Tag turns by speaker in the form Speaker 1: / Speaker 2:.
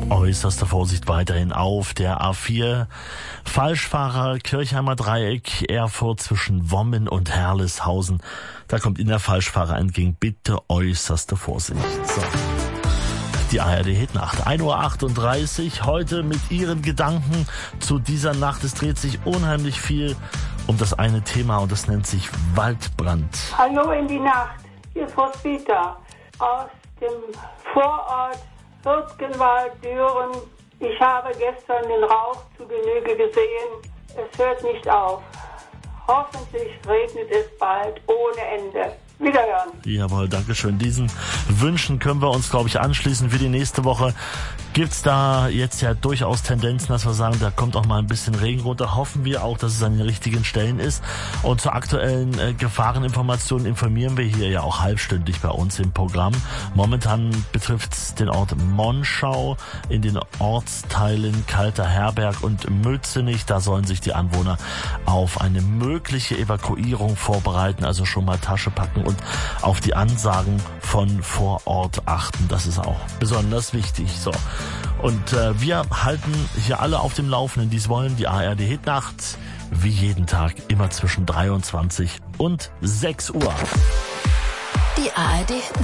Speaker 1: Äußerste Vorsicht weiterhin auf der A4. Falschfahrer Kirchheimer Dreieck, Erfurt zwischen Wommen und Herleshausen. Da kommt Ihnen der Falschfahrer entgegen. Bitte äußerste Vorsicht. So. Die ARD-Hitnacht. 1:38 Uhr. Heute mit Ihren Gedanken zu dieser Nacht. Es dreht sich unheimlich viel um das eine Thema und das nennt sich Waldbrand.
Speaker 2: Hallo in die Nacht. Hier ist Roswitha aus dem Vorort Hürtgenwald, Düren. Ich habe gestern den Rauch zu Genüge gesehen. Es hört nicht auf. Hoffentlich regnet es bald ohne Ende. Wiederhören.
Speaker 1: Jawohl, Dankeschön. Diesen Wünschen können wir uns, glaube ich, anschließen für die nächste Woche. Gibt's da jetzt ja durchaus Tendenzen, dass wir sagen, da kommt auch mal ein bisschen Regen runter. Hoffen wir auch, dass es an den richtigen Stellen ist. Und zur aktuellen Gefahreninformationen informieren wir hier ja auch halbstündlich bei uns im Programm. Momentan betrifft es den Ort Monschau in den Ortsteilen Kalter Herberg und Mützenich. Da sollen sich die Anwohner auf eine mögliche Evakuierung vorbereiten, also schon mal Tasche packen und auf die Ansagen von vor Ort achten. Das ist auch besonders wichtig. So. Und wir halten hier alle auf dem Laufenden, die es wollen. Die ARD-Hitnacht, wie jeden Tag, immer zwischen 23 und 6 Uhr.
Speaker 3: Die ARD-Hitnacht.